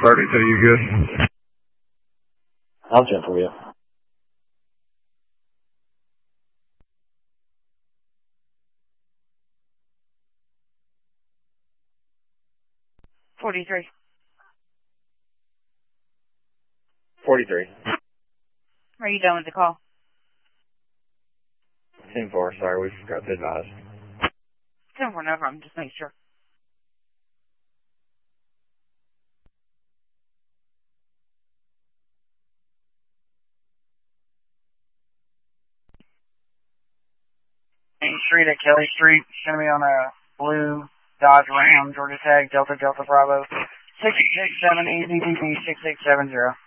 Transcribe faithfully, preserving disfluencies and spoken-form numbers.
thirty-two, you good? I'll jump for you. forty-three. forty-three. Are you done with the call? ten four, sorry, we forgot to advise. ten four, no problem. Just make sure. Main Street at Kelly Street. It's going to be on a blue Dodge Ram, Georgia tag, Delta Delta Bravo, six six seven E D D B six six seven zero.